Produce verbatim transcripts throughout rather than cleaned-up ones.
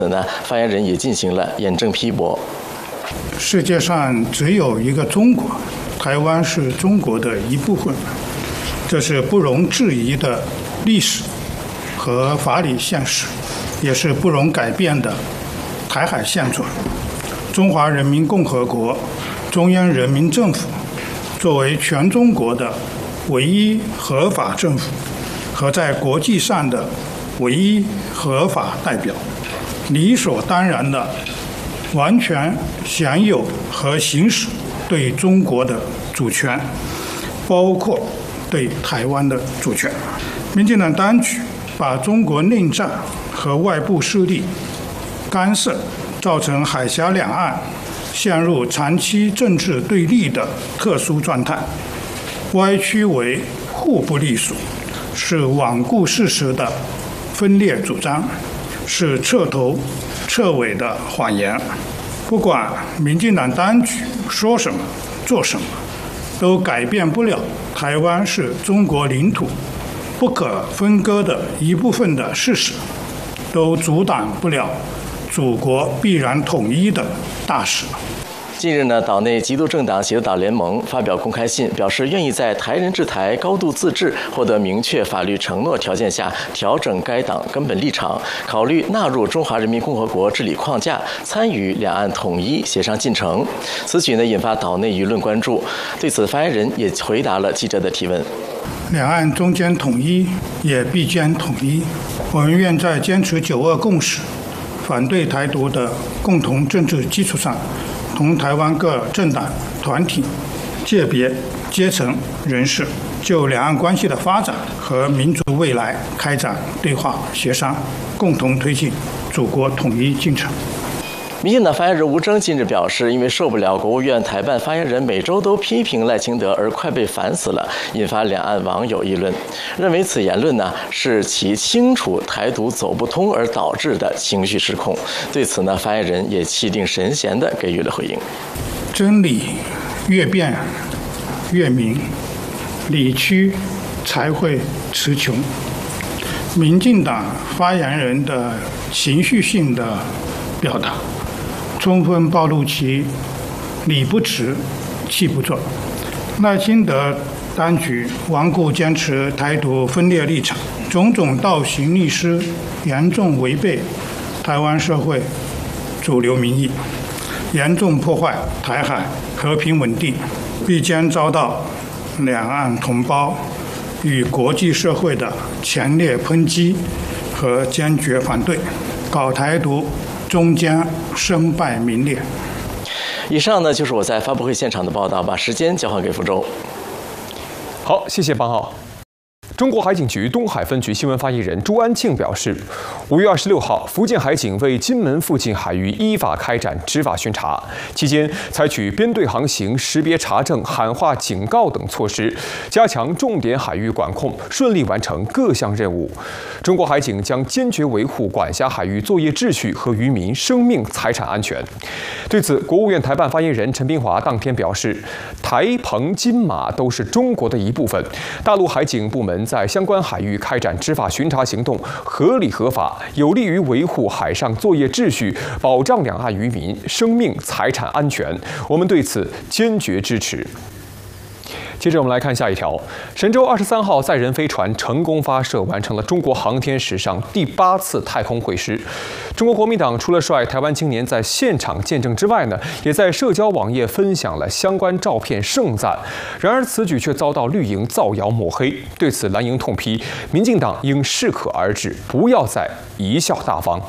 呢，发言人也进行了严正批驳。 世界上只有一个中国，台湾是中国的一部分，这是不容置疑的历史和法理现实，也是不容改变的台海现状。中华人民共和国中央人民政府作为全中国的唯一合法政府和在国际上的唯一合法代表，理所当然的完全享有和行使对中国的主权，包括对台湾的主权。民进党当局把中国内战和外部势力干涉造成海峡两岸陷入长期政治对立的特殊状态，歪曲为互不隶属，是罔顾事实的分裂主张，是彻头彻尾的谎言。不管民进党当局说什么做什么，都改变不了台湾是中国领土不可分割的一部分的事实，都阻挡不了祖国必然统一的大势。 近日呢，岛内极独政党协导联盟发表公开信，表示愿意在台人治台、高度自治获得明确法律承诺条件下，调整该党根本立场，考虑纳入中华人民共和国治理框架，参与两岸统一协商进程。此举呢，引发岛内舆论关注。对此，发言人也回答了记者的提问。 两岸中间统一，也必将统一。我们愿在坚持九二共识、反对台独的共同政治基础上，同台湾各政党、团体、界别、阶层人士就两岸关系的发展和民族未来开展对话协商，共同推进祖国统一进程。 民进党发言人吴峥近日表示，因为受不了国务院台办发言人每周都批评赖清德而快被烦死了，引发两岸网友议论，认为此言论呢是其清楚台独走不通而导致的情绪失控。对此呢，发言人也气定神闲地给予了回应。 真理越辩越明，理屈才会词穷。民进党发言人的情绪性的表达，充分暴露其理不直、气不壮。赖清德当局顽固坚持台独分裂立场，种种倒行逆施，严重违背台湾社会主流民意，严重破坏台海和平稳定，必将遭到两岸同胞与国际社会的强烈抨击和坚决反对。搞台独终将身败名裂。 以上呢就是我在发布会现场的报道，把时间交还给福州。 好，谢谢邦浩。中国海警局东海分局新闻发言人朱安庆表示，五月二十六号，福建海警为金门附近海域依法开展执法巡查，期间采取编队航行、识别查证、喊话警告等措施，加强重点海域管控，顺利完成各项任务。中国海警将坚决维护管辖海域作业秩序和渔民生命财产安全。对此，国务院台办发言人陈斌华当天表示，台澎金马都是中国的一部分，大陆海警部门在相关海域开展执法巡查行动合理合法，有利于维护海上作业秩序，保障两岸渔民生命财产安全。我们对此坚决支持。接着我们来看下一条，神舟二十三号载人飞船成功发射，完成了中国航天史上第八次太空会师。中国国民党除了率台湾青年在现场见证之外呢，也在社交网页分享了相关照片盛赞。然而此举却遭到绿营造谣抹黑，对此蓝营痛批，民进党应适可而止，不要再贻笑大方。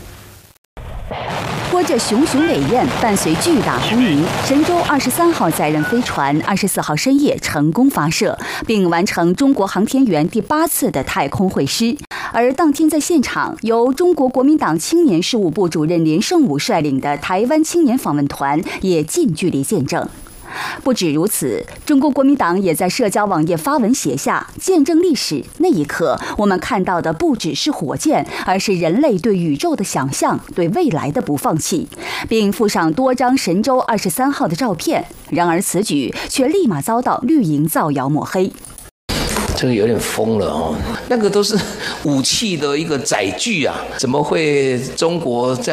拖着熊熊伟焰，伴随巨大轰鸣，神舟二十三号载人飞船二十四号深夜成功发射，并完成中国航天员第八次的太空会师。而当天在现场，由中国国民党青年事务部主任连胜武率领的台湾青年访问团也近距离见证。不止如此，中国国民党也在社交网页发文写下见证历史。那一刻，我们看到的不只是火箭，而是人类对宇宙的想象，对未来的不放弃，并附上多张神舟二十三号的照片。然而此举却立马遭到绿营造谣抹黑。 这个有点疯了哦，那个都是武器的一个载具啊，怎么会中国这样